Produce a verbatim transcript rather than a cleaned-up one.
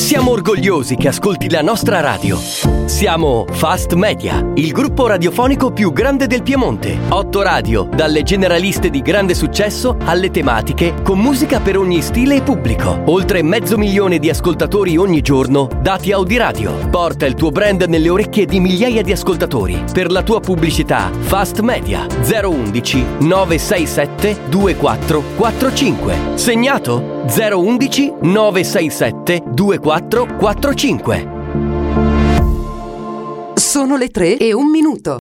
Siamo orgogliosi che ascolti la nostra radio. Siamo Fast Media, il gruppo radiofonico più grande del Piemonte. Otto radio, dalle generaliste di grande successo alle tematiche, con musica per ogni stile e pubblico. Oltre mezzo milione di ascoltatori ogni giorno, dati Audiradio. Porta il tuo brand nelle orecchie di migliaia di ascoltatori. Per la tua pubblicità, Fast Media zero undici nove sei sette due quattro quattro cinque. Segnato? zero undici nove sei sette due quattro quattro cinque. Sono le tre e un minuto.